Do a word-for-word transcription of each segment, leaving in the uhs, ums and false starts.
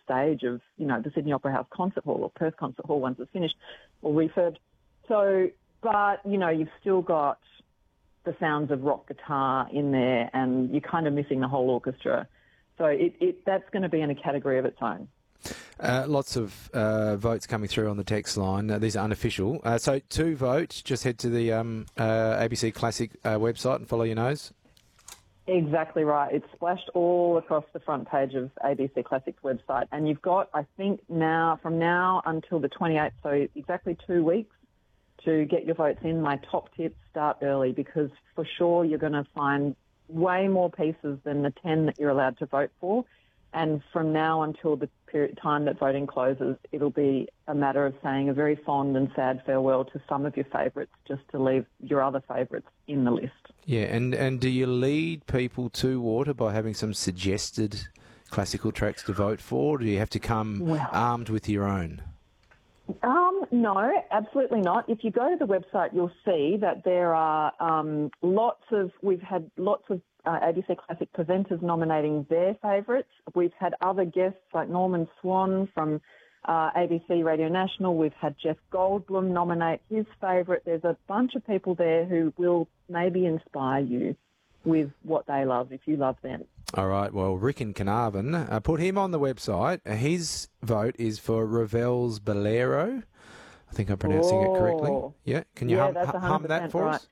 stage of, you know, the Sydney Opera House Concert Hall or Perth Concert Hall once it's finished or refurbed. So, but, you know, you've still got the sounds of rock guitar in there and you're kind of missing the whole orchestra. So it, it that's going to be in a category of its own. Uh, lots of uh, votes coming through on the text line. Uh, these are unofficial. Uh, so to vote, just head to the um, uh, A B C Classic uh, website and follow your nose. Exactly right. It's splashed all across the front page of A B C Classic's website. And you've got, I think now, from now until the twenty-eighth, so exactly two weeks, to get your votes in. My top tip, start early, because for sure you're going to find way more pieces than the ten that you're allowed to vote for. And from now until the period, time that voting closes, it'll be a matter of saying a very fond and sad farewell to some of your favourites just to leave your other favourites in the list. Yeah, and, and do you lead people to water by having some suggested classical tracks to vote for, or do you have to come well, armed with your own? Um, no, absolutely not. If you go to the website, you'll see that there are um, lots of, we've had lots of uh, A B C Classic presenters nominating their favourites. We've had other guests like Norman Swan from uh, A B C Radio National. We've had Jeff Goldblum nominate his favourite. There's a bunch of people there who will maybe inspire you with what they love if you love them. All right, well, Rick in Carnarvon, uh, put him on the website. Uh, his vote is for Ravel's Bolero. I think I'm pronouncing oh. it correctly. Yeah, can you yeah, hum, hum that for right. us?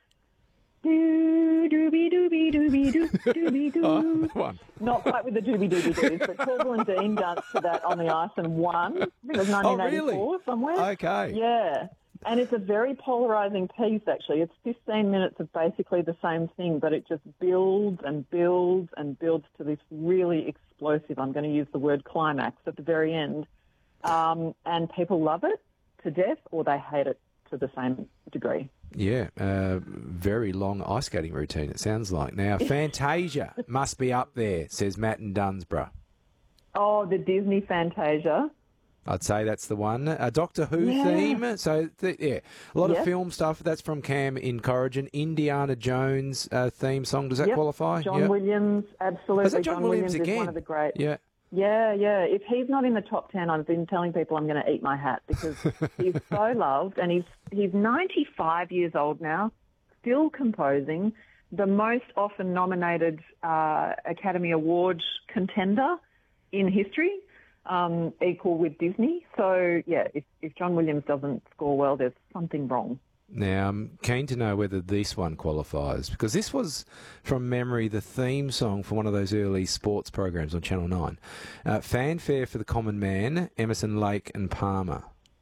Do dooby dooby dooby doo dooby doo. Oh, that one. Not quite with the dooby dooby doos, but Corbel and Dean danced to that on the ice and won. I think it was nineteen eighty-four oh, really? somewhere. Okay. Yeah. And it's a very polarising piece, actually. It's fifteen minutes of basically the same thing, but it just builds and builds and builds to this really explosive, I'm going to use the word climax at the very end. Um, and people love it to death or they hate it to the same degree. Yeah, uh, very long ice skating routine, it sounds like. Now, Fantasia must be up there, says Matt in Dunsborough. Oh, the Disney Fantasia. I'd say that's the one. A Doctor Who yeah. theme. So, th- yeah, a lot yep. of film stuff. That's from Cam in Corrigan. Indiana Jones uh, theme song. Does that yep. qualify? John yep. Williams, absolutely. Is that John, John Williams, Williams again? is one of the great. Yeah. Yeah, yeah. If he's not in the top ten, I've been telling people I'm going to eat my hat because he's so loved, and he's he's ninety-five years old now, still composing, the most often nominated uh, Academy Award contender in history, um, equal with Disney. So, yeah, if, if John Williams doesn't score well, there's something wrong. Now, I'm keen to know whether this one qualifies, because this was, from memory, the theme song for one of those early sports programs on Channel nine. Uh, Fanfare for the Common Man, Emerson, Lake and Palmer.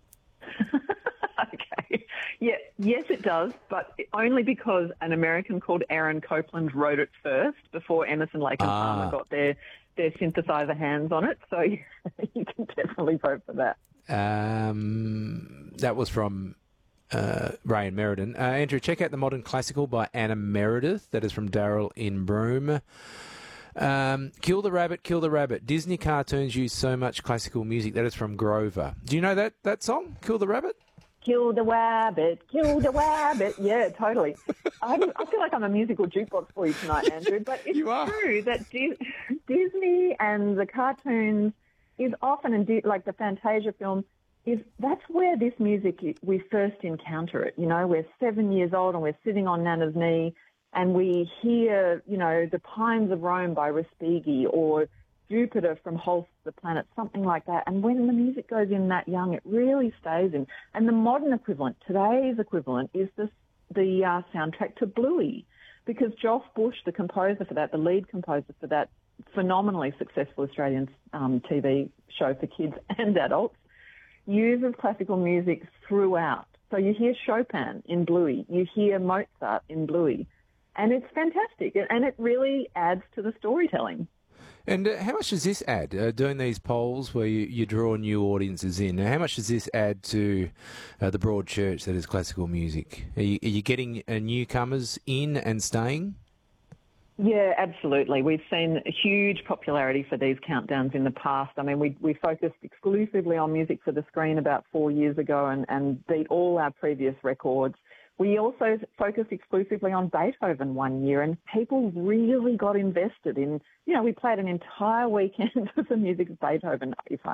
Okay. Yeah, yes, it does, but only because an American called Aaron Copland wrote it first before Emerson, Lake and ah. Palmer got their, their synthesizer hands on it. So you can definitely vote for that. Um, that was from... Uh, Ray and Meriden. Uh, Andrew, check out The Modern Classical by Anna Meredith. That is from Daryl in Broome. Um, Kill the Rabbit, Kill the Rabbit. Disney cartoons use so much classical music. That is from Grover. Do you know that, that song, Kill the Rabbit? Kill the rabbit, kill the rabbit. Yeah, totally. I, I feel like I'm a musical jukebox for you tonight, Andrew. But it's true that Di- Disney and the cartoons is often, in Di- like the Fantasia film, is that's where this music, we first encounter it. You know, we're seven years old and we're sitting on Nana's knee and we hear, you know, The Pines of Rome by Respighi or Jupiter from Holst the Planet, something like that. And when the music goes in that young, it really stays in. And the modern equivalent, today's equivalent, is this, the uh, soundtrack to Bluey, because Joff Bush, the composer for that, the lead composer for that phenomenally successful Australian um, T V show for kids and adults, uses classical music throughout. So you hear Chopin in Bluey, you hear Mozart in Bluey, and it's fantastic, and it really adds to the storytelling. And uh, how much does this add, uh, doing these polls where you, you draw new audiences in, how much does this add to uh, the broad church that is classical music? Are you, are you getting uh, newcomers in and staying? Yeah, absolutely. We've seen a huge popularity for these countdowns in the past. I mean, we we focused exclusively on music for the screen about four years ago and, and beat all our previous records. We also focused exclusively on Beethoven one year, and people really got invested in, you know, we played an entire weekend of the music of Beethoven, if I